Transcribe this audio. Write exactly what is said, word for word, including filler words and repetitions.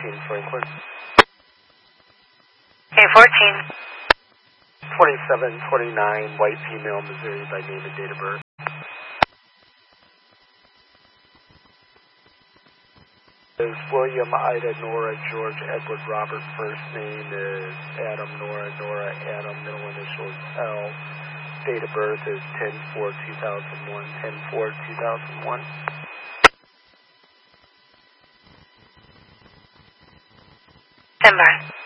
fourteen Franklin. A fourteen. twenty-seven twenty-nine, white female, Missouri by name and date of birth. Is William, Ida, Nora, George, Edward, Robert. First name is Adam, Nora, Nora, Adam. Middle initial is L. Date of birth is ten four two thousand one. ten four two thousand one. Timber.